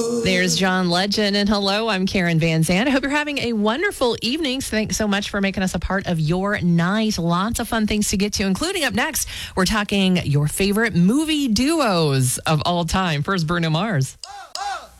There's John Legend, and hello, I'm Karen Van Zandt. I hope you're having a wonderful evening. So thanks so much for making us a part of your night. Lots of fun things to get to, including up next, we're talking your favorite movie duos of all time. First, Bruno Mars.